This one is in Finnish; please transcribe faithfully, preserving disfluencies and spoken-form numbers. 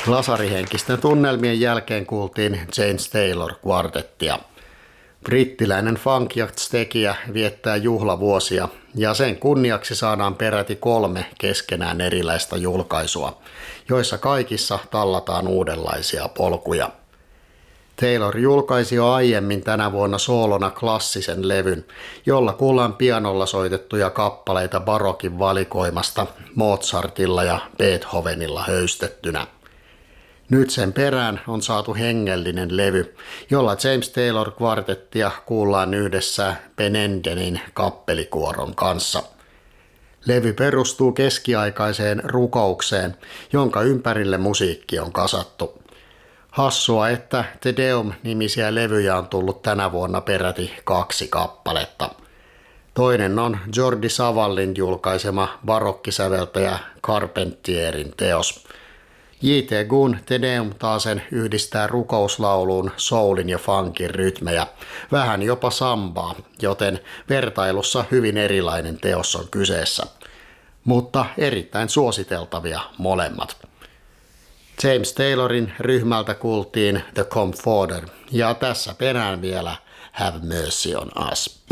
Lasarihenkisten tunnelmien jälkeen kuultiin James Taylor Quartettia. Brittiläinen funk-tekijä viettää juhlavuosia ja sen kunniaksi saadaan peräti kolme keskenään erilaista julkaisua, joissa kaikissa tallataan uudenlaisia polkuja. Taylor julkaisi jo aiemmin tänä vuonna soolona klassisen levyn, jolla kuullaan pianolla soitettuja kappaleita barokin valikoimasta Mozartilla ja Beethovenilla höystettynä. Nyt sen perään on saatu hengellinen levy, jolla James Taylor Quartettia kuullaan yhdessä Benendenin kappelikuoron kanssa. Levy perustuu keskiaikaiseen rukoukseen, jonka ympärille musiikki on kasattu. Hassua, että Te Deum-nimisiä levyjä on tullut tänä vuonna peräti kaksi kappaletta. Toinen on Jordi Savallin julkaisema barokkisäveltäjä Carpentierin teos. J T Gun Te Deum taasen yhdistää rukouslauluun soulin ja funkin rytmejä, vähän jopa sambaa, joten vertailussa hyvin erilainen teos on kyseessä. Mutta erittäin suositeltavia molemmat. James Taylorin ryhmältä kuultiin The Comforter ja tässä perään vielä Have Mercy on Us.